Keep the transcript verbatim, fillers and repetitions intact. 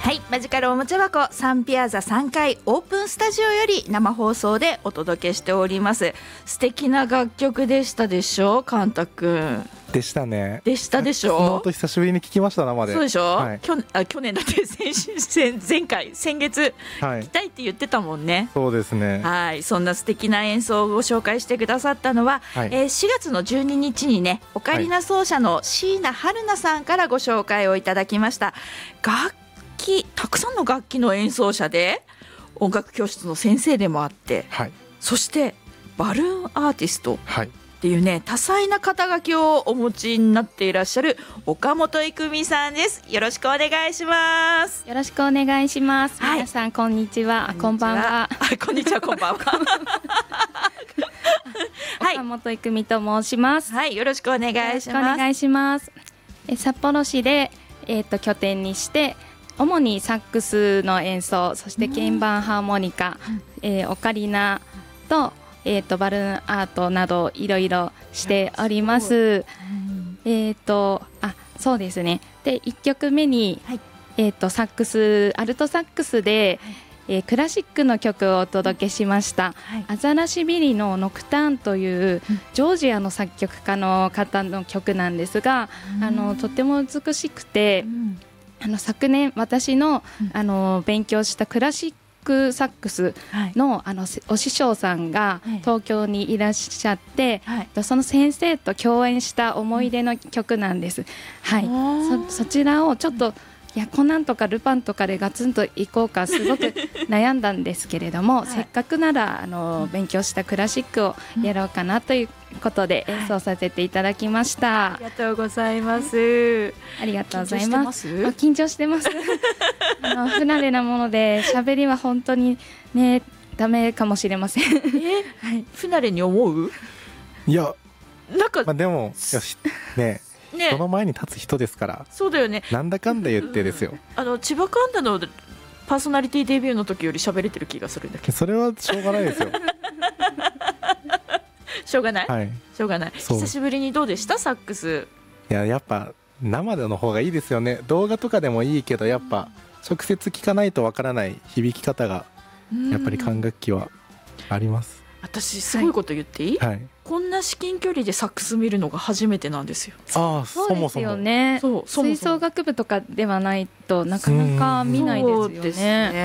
はい、マジカルおもちゃ箱サンピアザさんかいオープンスタジオより生放送でお届けしております。素敵な楽曲でしたでしょ、カンタ君。 でしたね。 でしたでしょ。 その音久しぶりに聞きました、生で。 そうでしょ、 はい、 去, あ去年だって先週先前回先月聞きたいって言ってたもんね、はい、 そうですね。 はい、そんな素敵な演奏をご紹介してくださったのは、はい、えー、しがつのじゅうににちにねオカリナ奏者の椎名春菜さんからご紹介をいただきました。楽器たくさんの楽器の演奏者で音楽教室の先生でもあって、はい、そしてバルーンアーティスト、はい、っていうね多彩な肩書きをお持ちになっていらっしゃる岡本郁美さんです。よろしくお願いします。 よろしくお願いします、はい、皆さんこんにちは。こんばんは。 こんにちはこんばんははい、岡本郁美と申します。 はい、よろしくお願いします。よろしくお願いします。え札幌市で、えー、と拠点にして主にサックスの演奏、そして鍵盤ハーモニカ、うん、えー、オカリナと、えー、とバルーンアートなどいろいろしております。うん、えーとあそうですね。でいっきょくめに、はい、えー、とサックスアルトサックスで、はい、えー、クラシックの曲をお届けしました、はい、アザラシビリのノクターンという、うん、ジョージアの作曲家の方の曲なんですが、うん、あのとても美しくて、うん、あの昨年私 の,、うん、あの勉強したクラシックサックス の,、はい、あのお師匠さんが東京にいらっしゃって、はい、その先生と共演した思い出の曲なんです、はい、そ, そちらをちょっといやコナンとかルパンとかでガツンといこうかすごく悩んだんですけれども、はい、せっかくならあの勉強したクラシックをやろうかなということで演奏させていただきました、はい、 ありがとうございます。 ありがとうございます。緊張してます。あの不慣れなもので喋りは本当にねダメかもしれません。えーはい、不慣れに思う？ いやなんか、 まあ、でもよしねね、その前に立つ人ですから。 そうだよね。 なんだかんだ言ってですよ、うん、 あの千葉カンタのパーソナリティデビューの時より喋れてる気がするんだけど。 それはしょうがないですよ。 しょうがない、 はい、 しょうがない。久しぶりにどうでしたサックス？ いややっぱ生での方がいいですよね。動画とかでもいいけどやっぱ直接聞かないとわからない響き方がやっぱり管楽器はあります。 私すごいこと言っていい、はい、こんな至近距離でサックス見るのが初めてなんですよ。 ああそうですよね。そう吹奏楽部とかではないとなかなか見ないですよね。